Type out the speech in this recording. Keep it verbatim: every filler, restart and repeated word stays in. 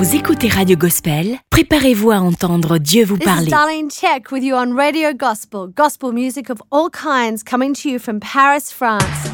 Vous écoutez Radio Gospel, préparez-vous à entendre Dieu vous This parler. is Darlene Check with you on Radio Gospel. Gospel music of all kinds coming to you from Paris, France.